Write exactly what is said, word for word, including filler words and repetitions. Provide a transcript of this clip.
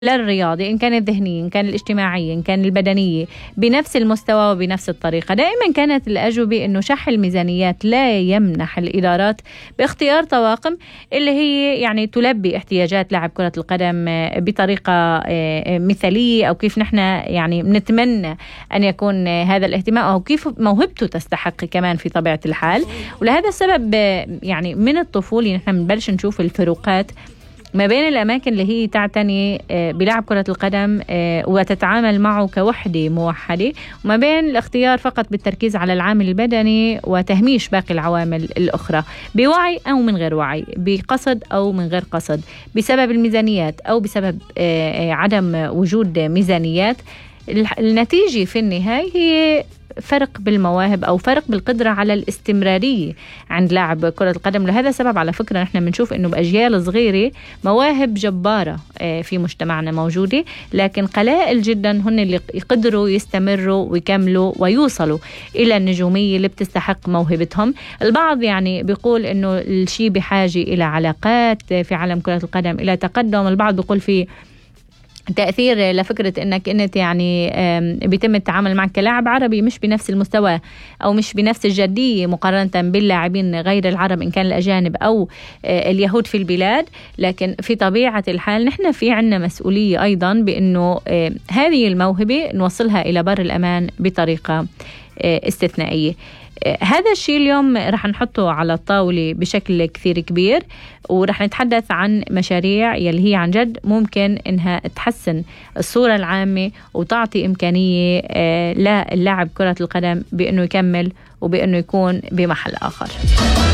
للرياضي، إن كان الذهني، إن كان الاجتماعي، إن كان البدنية، بنفس المستوى وبنفس الطريقة. دائما كانت الأجوبة إنه شح الميزانيات لا يمنح الإدارات باختيار طواقم اللي هي يعني تلبي احتياجات لاعب كرة القدم بطريقة مثالية، أو كيف نحن يعني نتمنى أن يكون هذا الاهتمام، أو كيف موهبته تستحق كمان في طبيعة الحال. ولهذا السبب يعني من الطفولة نحن بنبلش نشوف الفروقات ما بين الأماكن اللي هي تعتني بلعب كرة القدم وتتعامل معه كوحدة موحدة، وما بين الاختيار فقط بالتركيز على العامل البدني وتهميش باقي العوامل الأخرى، بوعي أو من غير وعي، بقصد أو من غير قصد، بسبب الميزانيات أو بسبب عدم وجود ميزانيات. النتيجة في النهاية هي فرق بالمواهب أو فرق بالقدرة على الاستمرارية عند لاعب كرة القدم. لهذا السبب على فكرة نحن بنشوف إنه بأجيال صغيرة مواهب جبارة في مجتمعنا موجودة، لكن قلائل جدا هن اللي يقدروا يستمروا ويكملوا ويوصلوا إلى النجومية اللي بتستحق موهبتهم. البعض يعني بيقول إنه الشيء بحاجة إلى علاقات في عالم كرة القدم، إلى تقدم. البعض بيقول في تأثير لفكرة أنك أنت يعني بيتم التعامل معك كلاعب عربي مش بنفس المستوى أو مش بنفس الجدية مقارنة باللاعبين غير العرب، إن كان الأجانب أو اليهود في البلاد. لكن في طبيعة الحال نحن في عنا مسؤولية أيضا بأنه هذه الموهبة نوصلها إلى بر الأمان بطريقة استثنائية. هذا الشيء اليوم رح نحطه على الطاولة بشكل كثير كبير، ورح نتحدث عن مشاريع يلي هي عن جد ممكن إنها تحسن الصورة العامة وتعطي إمكانية للاعب كرة القدم بأنه يكمل وبأنه يكون بمحل آخر.